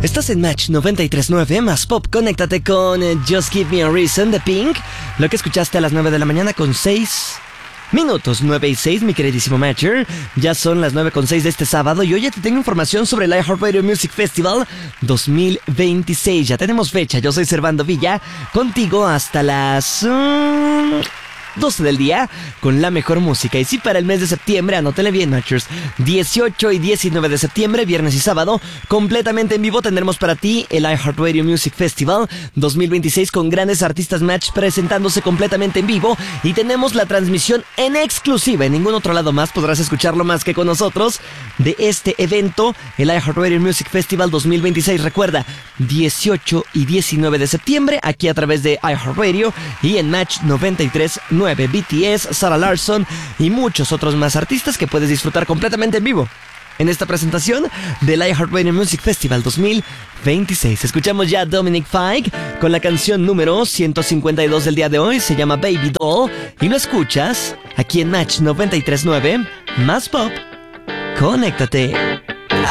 Estás en Match 93.9 más Pop. Conéctate con Just Give Me a Reason de Pink. Lo que escuchaste a las 9 de la mañana con 6 minutos. 9 y 6, mi queridísimo Matcher. Ya son las 9:06 de este sábado y hoy ya te tengo información sobre el iHeartRadio Music Festival 2026. Ya tenemos fecha. Yo soy Servando Villa, contigo hasta las 12 del día con la mejor música. Y sí, para el mes de septiembre, anótele bien, Matchers, 18 y 19 de septiembre, viernes y sábado, completamente en vivo tendremos para ti el iHeartRadio Music Festival 2026 con grandes artistas Match presentándose completamente en vivo, y tenemos la transmisión en exclusiva. En ningún otro lado más podrás escucharlo más que con nosotros de este evento, el iHeartRadio Music Festival 2026. Recuerda, 18 y 19 de septiembre, aquí a través de iHeartRadio y en Match 93.9. BTS, Sarah Larsson y muchos otros más artistas que puedes disfrutar completamente en vivo en esta presentación del iHeartRadio Music Festival 2026. Escuchamos ya a Dominic Fike con la canción número 152 del día de hoy. Se llama Baby Doll y lo escuchas aquí en Match 93.9 más Pop. Conéctate.